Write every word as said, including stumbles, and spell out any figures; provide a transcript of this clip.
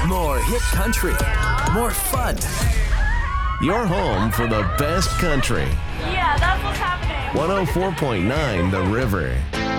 More hit country. More fun. Your home for the best country. Yeah, that's what's happening. one oh four point nine The River.